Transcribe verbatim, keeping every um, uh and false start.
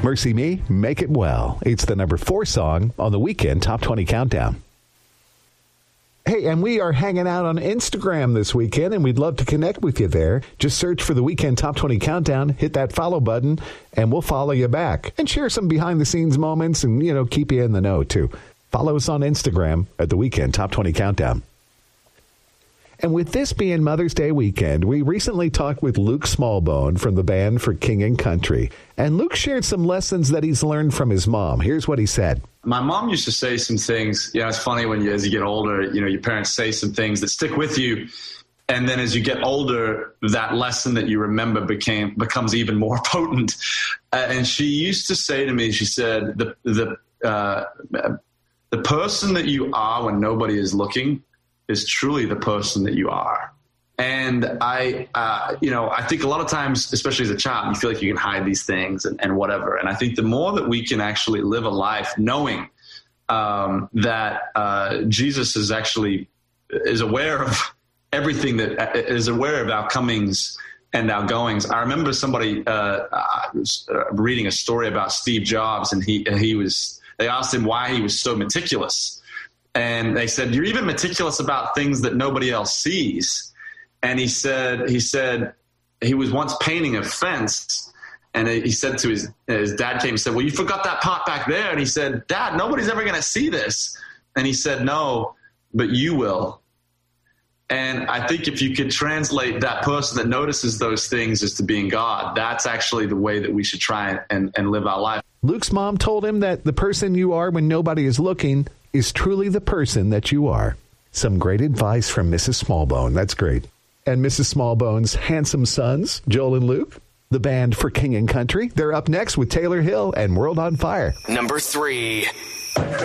Mercy Me, Make It Well. It's the number four song on the Weekend Top twenty Countdown. Hey, and we are hanging out on Instagram this weekend, and we'd love to connect with you there. Just search for the Weekend Top twenty Countdown, hit that follow button, and we'll follow you back. And share some behind-the-scenes moments and, you know, keep you in the know, too. Follow us on Instagram at the Weekend Top twenty Countdown. And with this being Mother's Day weekend, we recently talked with Luke Smallbone from the band For King and Country. And Luke shared some lessons that he's learned from his mom. Here's what he said. My mom used to say some things. You know, it's funny when you, as you get older, you know, your parents say some things that stick with you. And then as you get older, that lesson that you remember became becomes even more potent. Uh, and she used to say to me, she said, the, the, uh, the person that you are when nobody is looking is truly the person that you are. And I, uh, you know, I think a lot of times, especially as a child, you feel like you can hide these things and, and whatever. And I think the more that we can actually live a life knowing um, that uh, Jesus is actually is aware of everything, that is aware of our comings and our goings. I remember somebody uh, I was reading a story about Steve Jobs, and he he was. They asked him why he was so meticulous. And they said, you're even meticulous about things that nobody else sees. And he said, he said, he was once painting a fence, and he said to his, his dad came and said, well, you forgot that part back there. And he said, Dad, nobody's ever going to see this. And he said, no, but you will. And I think if you could translate that person that notices those things as to being God, that's actually the way that we should try and, and live our life. Luke's mom told him that the person you are when nobody is looking is truly the person that you are. Some great advice from Missus Smallbone. That's great. And Missus Smallbone's handsome sons, Joel and Luke, the band For King and Country. They're up next with Taylor Hill and World on Fire. Number three.